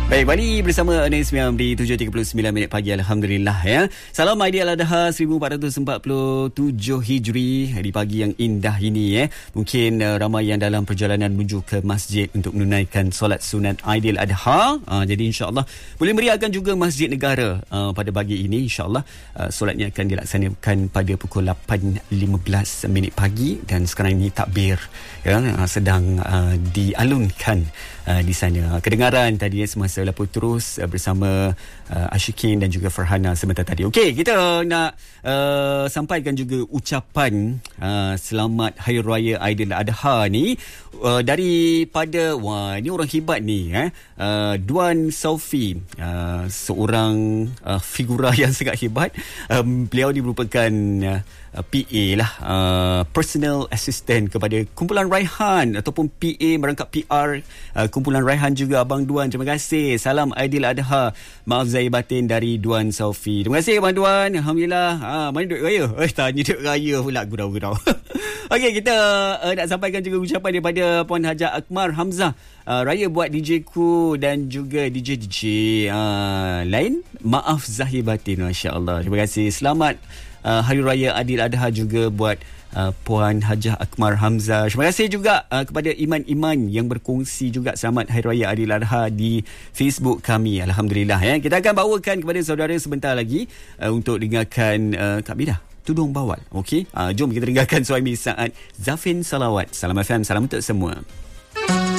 Baik, Bali bersama Ernest Miam di 7.39 minit pagi. Alhamdulillah ya. Salam Aidiladha 1447 Hijri di pagi yang indah ini ya. Mungkin ramai yang dalam perjalanan menuju ke masjid untuk menunaikan solat sunat Aidiladha. Jadi insya-Allah boleh meriahkan juga Masjid Negara pada pagi ini insya-Allah. Solatnya akan dilaksanakan pada pukul 8.15 minit pagi dan sekarang ini takbir ya sedang dialunkan di sana. Kedengaran tadi semasa lapor terus bersama Ashikin dan juga Farhana sebentar tadi. Okey, kita nak sampaikan juga ucapan selamat Hari Raya Aidiladha ni daripada ini orang hebat ni Duan Saufi, seorang figura yang sangat hebat. Beliau ni merupakan PA lah, personal assistant kepada Kumpulan Raihan ataupun PA merangkap PR Kumpulan Raihan juga. Abang Duan, terima kasih. Salam Aidiladha. Maaf zahir batin dari Duan Saufi. Terima kasih Abang Duan. Alhamdulillah. Mana duit raya? Tanya duit raya pula, gurau-gurau. Okey, kita nak sampaikan juga ucapan daripada Puan Haja Akmar Hamzah. Raya buat DJ ku dan juga DJ lain. Maaf zahir batin. Masya Allah. Terima kasih. Selamat Hari Raya Aidiladha juga buat Puan Hajah Akmar Hamzah. Terima kasih juga kepada Iman-Iman yang berkongsi juga selamat Hari Raya Aidiladha di Facebook kami. Alhamdulillah ya. Kita akan bawakan kepada saudara sebentar lagi untuk dengarkan Kak Bidah Tudung Bawal. Okey, jom kita dengarkan Suhaimi Saad Zafin Salawat. Salam FM, salam untuk semua.